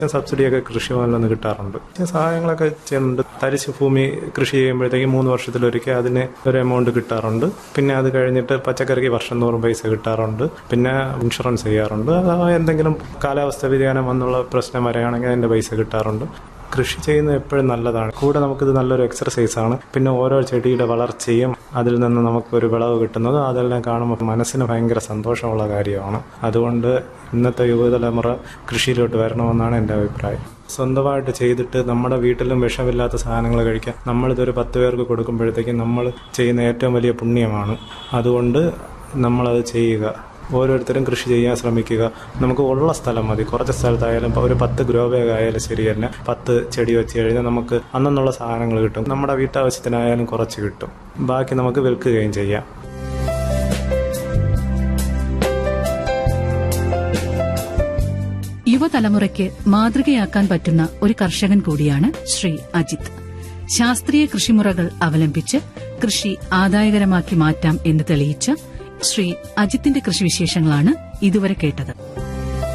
സബ്സിഡിയൊക്കെ കൃഷിഭവനിൽ നിന്ന് കിട്ടാറുണ്ട്. സഹായങ്ങളൊക്കെ ചെയ്യുന്നുണ്ട്. തരിശ് ഭൂമി കൃഷി ചെയ്യുമ്പോഴത്തേക്ക് 3 വർഷത്തിലൊരിക്കൽ അതിന് ഒരു എമൗണ്ട് കിട്ടാറുണ്ട്. പിന്നെ അത് കഴിഞ്ഞിട്ട് പച്ചക്കറിക്ക് വർഷം തോറും പൈസ കിട്ടാറുണ്ട്. പിന്നെ ഇൻഷുറൻസ് ചെയ്യാറുണ്ട്. എന്തെങ്കിലും കാലാവസ്ഥ വ്യതിയാനം വന്നുള്ള പ്രശ്നം വരികയാണെങ്കിൽ അതിൻ്റെ പൈസ കിട്ടാറുണ്ട്. കൃഷി ചെയ്യുന്നത് എപ്പോഴും നല്ലതാണ്. കൂടെ നമുക്കിത് നല്ലൊരു എക്സർസൈസാണ്. പിന്നെ ഓരോ ചെടിയുടെ വളർച്ചയും അതിൽ നിന്ന് നമുക്കൊരു വിളവ് കിട്ടുന്നത് അതെല്ലാം കാണുമ്പോൾ മനസ്സിന് ഭയങ്കര സന്തോഷമുള്ള കാര്യമാണ്. അതുകൊണ്ട് ഇന്നത്തെ യുവതലമുറ കൃഷിയിലോട്ട് വരണമെന്നാണ് എൻ്റെ അഭിപ്രായം. സ്വന്തമായിട്ട് ചെയ്തിട്ട് നമ്മുടെ വീട്ടിലും വിഷമില്ലാത്ത സാധനങ്ങൾ കഴിക്കാം. നമ്മളിതൊരു 10 പേർക്ക് കൊടുക്കുമ്പോഴത്തേക്കും നമ്മൾ ചെയ്യുന്ന ഏറ്റവും വലിയ പുണ്യമാണ്. അതുകൊണ്ട് നമ്മളത് ചെയ്യുക. ഓരോരുത്തരും കൃഷി ചെയ്യാൻ ശ്രമിക്കുക. നമുക്ക് ഉള്ള സ്ഥലം മതി. കുറച്ച് സ്ഥലത്തായാലും ഒരു 10 ഗ്രോ ബാഗ് ആയാലും ശരി തന്നെ 10 ചെടി വെച്ച് കഴിഞ്ഞാൽ നമുക്ക് അന്നുള്ള സാധനങ്ങൾ കിട്ടും. നമ്മുടെ വീട്ടാവശ്യത്തിനായാലും കുറച്ച് കിട്ടും. ബാക്കി നമുക്ക് വിൽക്കുകയും ചെയ്യാം. യുവതലമുറയ്ക്ക് മാതൃകയാക്കാൻ പറ്റുന്ന ഒരു കർഷകൻ കൂടിയാണ് ശ്രീ അജിത്. ശാസ്ത്രീയ കൃഷിമുറകൾ അവലംബിച്ച് കൃഷി ആദായകരമാക്കി മാറ്റാം എന്ന് തെളിയിച്ച ശ്രീ അജിത്തിന്റെ കൃഷിവിശേഷങ്ങളാണ് ഇതുവരെ കേട്ടത്.